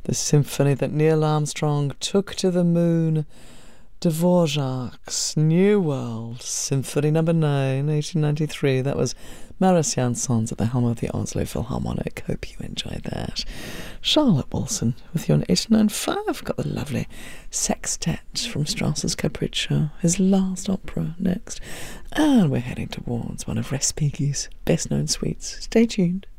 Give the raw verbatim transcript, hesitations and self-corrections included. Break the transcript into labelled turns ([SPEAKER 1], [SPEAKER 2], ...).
[SPEAKER 1] The symphony that Neil Armstrong took to the moon, Dvorak's New World, Symphony Number nine, eighteen ninety-three. That was Maris Jansons at the helm of the Oslo Philharmonic. Hope you enjoyed that. Charlotte Wilson with you on eighty-nine point five. Got the lovely sextet from Strauss's Capriccio, his last opera, next. And we're heading towards one of Respighi's best-known suites. Stay tuned.